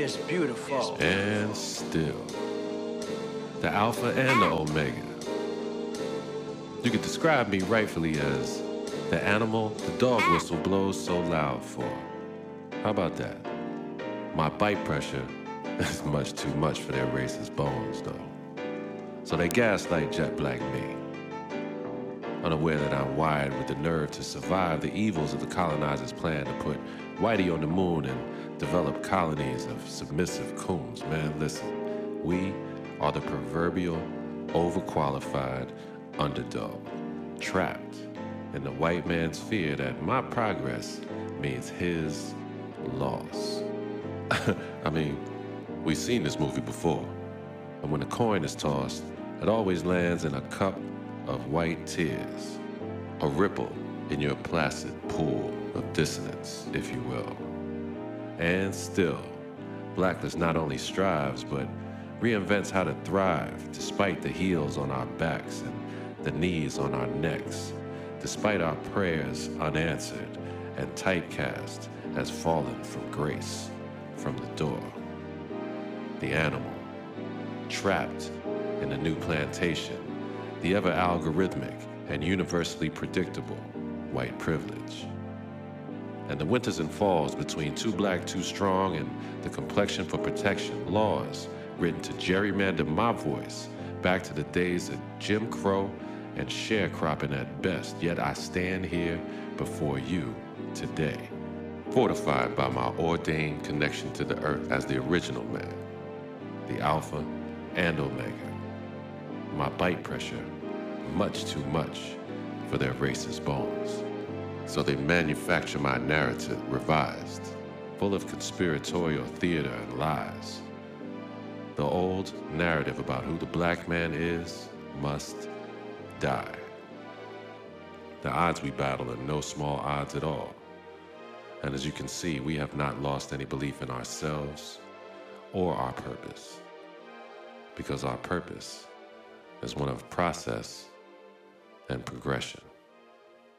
just beautiful. And still, the Alpha and the Omega. You could describe me rightfully as the animal the dog whistle blows so loud for. How about that? My bite pressure is much too much for their racist bones, though. So they gaslight jet black me, unaware that I'm wired with the nerve to survive the evils of the colonizers' plan to put Whitey on the moon and develop colonies of submissive coons. Man, listen, we are the proverbial overqualified underdog, trapped in the white man's fear that my progress means his loss. I mean, we've seen this movie before, and when a coin is tossed, it always lands in a cup of white tears, a ripple in your placid pool of dissonance, if you will. And still, Blacklist not only strives, but reinvents how to thrive despite the heels on our backs and the knees on our necks, despite our prayers unanswered and typecast as fallen from grace from the door. The animal, trapped in the new plantation, the ever algorithmic and universally predictable white privilege. And the winters and falls between too black, too strong, and the complexion for protection, laws written to gerrymander my voice back to the days of Jim Crow and sharecropping at best. Yet I stand here before you today, fortified by my ordained connection to the earth as the original man, the Alpha and Omega. My bite pressure, much too much for their racist bones. So they manufacture my narrative revised, full of conspiratorial theater and lies. The old narrative about who the black man is must die. The odds we battle are no small odds at all. And as you can see, we have not lost any belief in ourselves or our purpose, because our purpose is one of process and progression.